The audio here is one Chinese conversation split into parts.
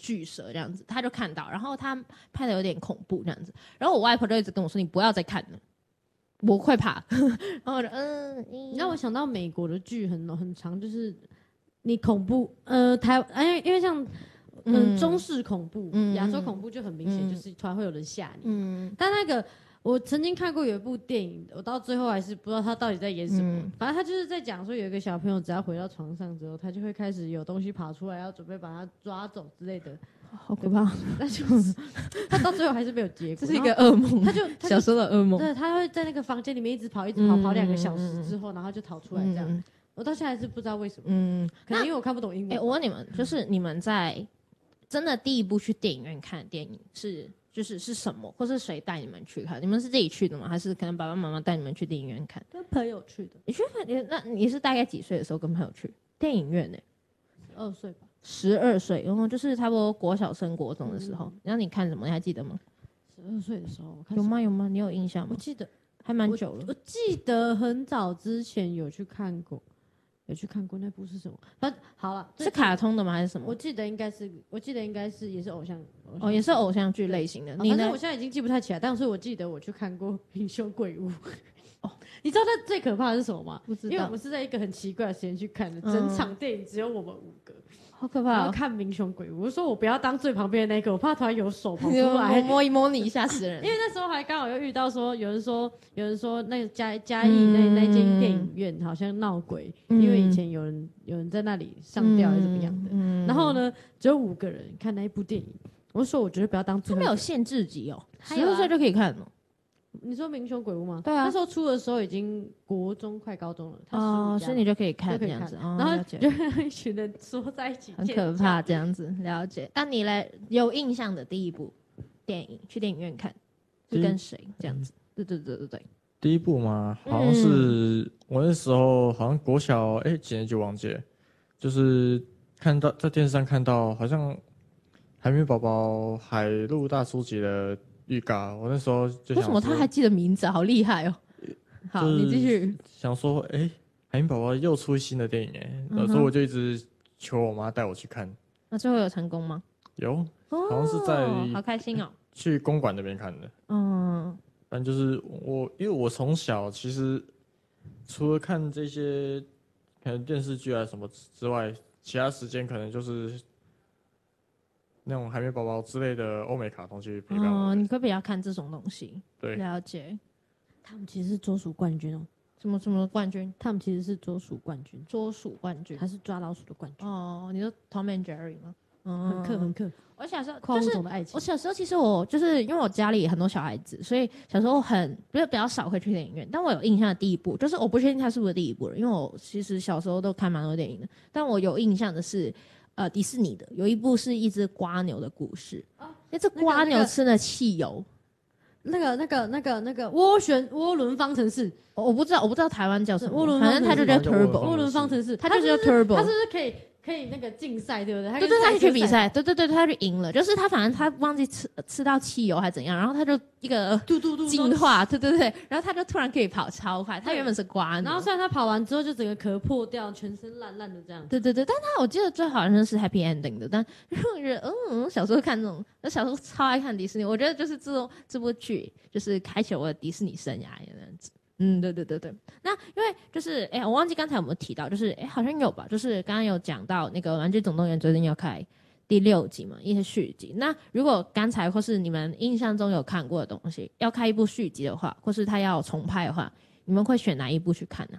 巨蛇这样子，他就看到，然后他拍的有点恐怖这样子，然后我外婆就一直跟我说你不要再看了，我会怕。然后我就你让我想到美国的剧很长，就是你恐怖因为像中式恐怖、亚洲恐怖就很明显，就是突然会有人吓你。但那个我曾经看过有一部电影，我到最后还是不知道他到底在演什么。反正他就是在讲说，有一个小朋友只要回到床上之后，他就会开始有东西爬出来，要准备把他抓走之类的。 好可怕！ 但是他到最后还是没有结果， 这是一个噩梦。他小时候的噩梦。 对，他会在那个房间里面一直跑2个小时之后，然后就逃出来这样。我到现在还是不知道为什么。可能因为我看不懂英文。 我问你们，就是你们在真的第一部去电影院看的电影是什么，或是谁带你们去看？你们是自己去的吗？还是可能爸爸妈妈带你们去电影院看？ 跟朋友去的。 那你是大概几岁的时候跟朋友去电影院呢 ？12岁吧。 12岁，然后就是差不多国小升国中的时候。然后你看什么？你还记得吗 ？12岁的时候我看有吗？你有印象吗？ 我记得还蛮久了。 我记得很早之前有去看过那部是什么？反正好了， 是卡通的吗？还是什么？ 我记得应该是也是偶像也是偶像剧类型的。 反正我现在已经记不太起来，但是我记得我去看过《英雄鬼屋》。你知道它最可怕的是什么吗？ 不知道， 因为我们是在一个很奇怪的时间去看的，整场电影只有我们5个。 好可怕！ 然后看《英雄鬼屋》，我说我不要当最旁边的那个，我怕突然有手跑出来摸一摸你，吓死人。 因为那时候还刚好又遇到说，有人说那个嘉义那间电影院好像闹鬼，因为以前有人在那里上吊还是怎么样的。然后呢，只有5个人看那一部电影，我说我觉得不要当最后。 他没有限制级哦，12岁就可以看了。 你说《英雄鬼屋》吗？ 对啊， 那时候出的时候已经国中快高中了， 所以你就可以看这样子， 然后就一群人缩在一起， 很可怕这样子。了解。那你来有印象的第一部电影，去电影院看是跟谁这样子？对。 第一部嘛，好像是我那时候好像国小几年级忘记了，就是看到在电视上看到好像海绵宝宝海陆大叔级的预告，我那时候就想为什么他还记得名字，好厉害哦！好，你继续。 想说，海绵宝宝又出新的电影所以我就一直求我妈带我去看。 那最后有成功吗？ 有，好像是在好开心哦， 去公馆那边看的。反正就是因为我从小其实除了看这些可能电视剧啊什么之外，其他时间可能就是那种海绵宝宝之类的欧美卡通去陪伴我。 你会比较看这种东西？ 对， 了解。 他们其实是捉鼠冠军哦。 什么冠军？ 他们其实是捉鼠冠军。 捉鼠冠军？ 还是抓老鼠的冠军？ 你说 Tom and Jerry 吗？ 很克。 我小时候跨物种的爱情。 我小时候其实我就是因为我家里很多小孩子，所以小时候比较少会去电影院。但我有印象的第一部，就是我不确定它是不是第一部了，因为我其实小时候都看蛮多电影的。但我有印象的是，迪士尼的有一部是一只瓜牛的故事。那只瓜牛吃了汽油。 那个涡轮方程式， 我不知道台湾叫什么，反正它就叫 Turbo 涡轮方程式， 它就叫 Turbo， 它是不是可以那个竞赛，对不对？ 对，他去比赛，对，他就赢了。就是他反正他忘记吃到汽油还怎样，然后他就一个进化，对，然后他就突然可以跑超快。他原本是瓜牛， 然后虽然他跑完之后就整个壳破掉，全身烂烂的这样。 对，但我记得最好像是 Happy Ending 的，但我觉得小时候看这种，我小时候超爱看迪士尼，我觉得就是这部剧就是开启我的迪士尼生涯这样子。对。那因为就是我忘记刚才有没有提到，就是好像有吧，就是刚刚有讲到那个《玩具总动员》最近要开第6集嘛，一些续集。那如果刚才或是你们印象中有看过的东西，要开一部续集的话，或是他要重拍的话，你们会选哪一部去看呢？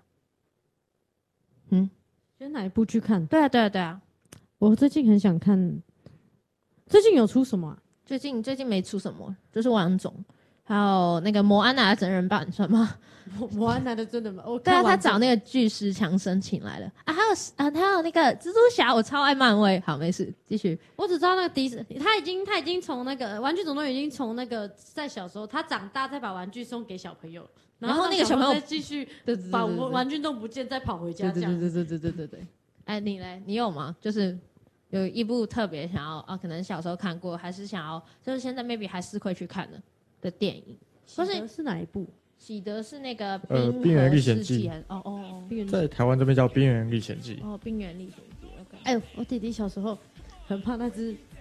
选哪一部去看？ 对啊。 我最近很想看，最近有出什么啊？ 最近没出什么，就是王总。还有那个摩安娜的真人版算吗？ 摩安娜的真人版， 对啊，他找那个巨石强森请来了啊，还有那个蜘蛛侠，我超爱漫威。好，没事，继续。 我只知道那个迪士尼，他已经从那个玩具总动员已经从那个在小时候，他长大再把玩具送给小朋友，然后那个小朋友再继续把玩具弄不见，再跑回家这样。 对。你嘞？你有吗？就是有一部特别想要可能小时候看过，还是想要就是现在 maybe 还是会去看的电影， 或是哪一部？ 喜德是那个 《冰原历险记》在台湾这边叫《冰原历险记》。 冰原历险记。OK。 我弟弟小时候很怕那只